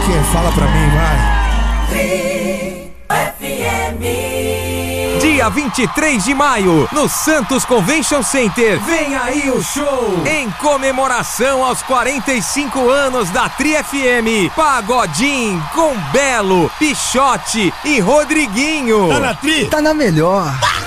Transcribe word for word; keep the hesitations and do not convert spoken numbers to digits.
que é? Fala pra mim, vai. Tri F M. Dia vinte e três de maio, no Santos Convention Center. Vem aí o show! Em comemoração aos quarenta e cinco anos da Tri F M. Pagodinho com Belo, Pichote e Rodriguinho. Tá na Tri? Tá na melhor.